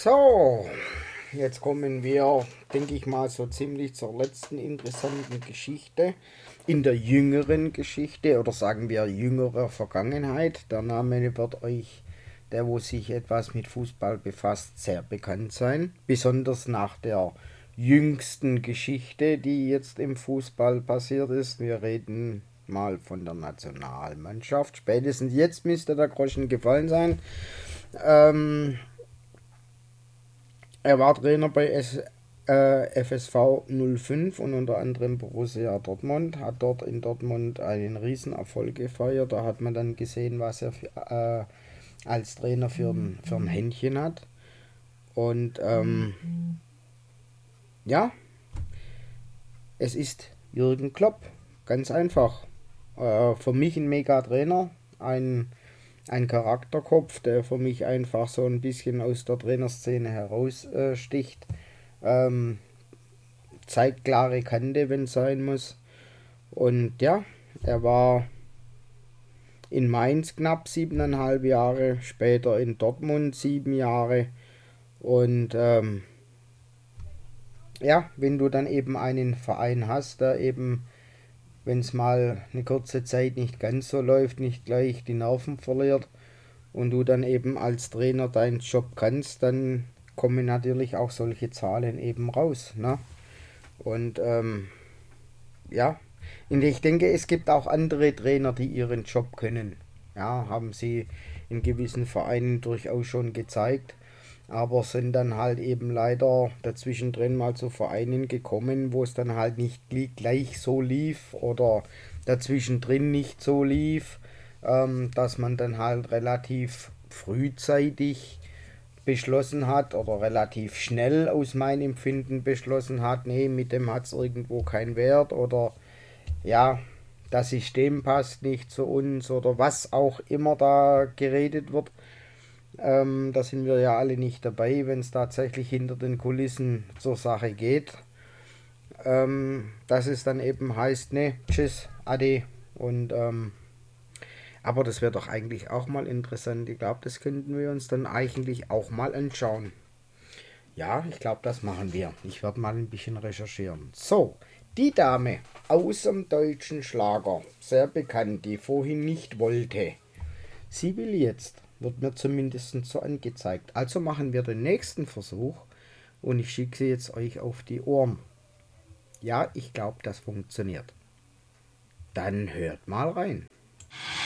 So, jetzt kommen wir, denke ich mal, so ziemlich zur letzten interessanten Geschichte in der jüngeren Geschichte oder sagen wir jüngerer Vergangenheit. Der Name wird euch, der wo sich etwas mit Fußball befasst, sehr bekannt sein. Besonders nach der jüngsten Geschichte, die jetzt im Fußball passiert ist. Wir reden mal von der Nationalmannschaft. Spätestens jetzt müsste der Groschen gefallen sein. Er war Trainer bei FSV 05 und unter anderem Borussia Dortmund, hat dort in Dortmund einen Riesenerfolg gefeiert. Da hat man dann gesehen, was er als Trainer für ein Händchen hat. Und ja, es ist Jürgen Klopp. Ganz einfach. Für mich ein Mega-Trainer, ein Charakterkopf, der für mich einfach so ein bisschen aus der Trainerszene heraussticht. Ähm, Zeigt klare Kante, wenn es sein muss. Und ja, er war in Mainz knapp 7,5 Jahre, später in Dortmund 7 Jahre. Und ja, wenn du dann eben einen Verein hast, der eben, wenn es mal eine kurze Zeit nicht ganz so läuft, nicht gleich die Nerven verliert und du dann eben als Trainer deinen Job kannst, dann kommen natürlich auch solche Zahlen eben raus. Ne? Und ja, und ich denke, es gibt auch andere Trainer, die ihren Job können. Ja, haben sie in gewissen Vereinen durchaus schon gezeigt, aber sind dann halt eben leider dazwischen drin mal zu Vereinen gekommen, wo es dann halt nicht gleich so lief oder dazwischen drin nicht so lief, dass man dann halt relativ frühzeitig beschlossen hat oder relativ schnell aus meinem Empfinden beschlossen hat, nee, mit dem hat es irgendwo keinen Wert oder ja, das System passt nicht zu uns oder was auch immer da geredet wird. Da sind wir ja alle nicht dabei, wenn es tatsächlich hinter den Kulissen zur Sache geht. Dass es dann eben heißt, ne, tschüss, ade. Und aber das wäre doch eigentlich auch mal interessant. Ich glaube, das könnten wir uns dann eigentlich auch mal anschauen. Ja, ich glaube, das machen wir. Ich werde mal ein bisschen recherchieren. So, die Dame aus dem deutschen Schlager, sehr bekannt, die vorhin nicht wollte. Sie will jetzt, wird mir zumindest so angezeigt. Also machen wir den nächsten Versuch und ich schicke sie jetzt euch auf die Ohren. Ja, ich glaube, das funktioniert. Dann hört mal rein.